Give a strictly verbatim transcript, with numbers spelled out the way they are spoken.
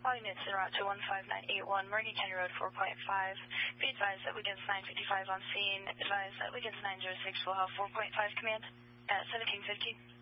All units en route to one five nine eight one, Morgan County Road four point five. Be advised that Wiggins nine fifty-five on scene. Advise that Wiggins nine oh six will have four point five command at seventeen fifty.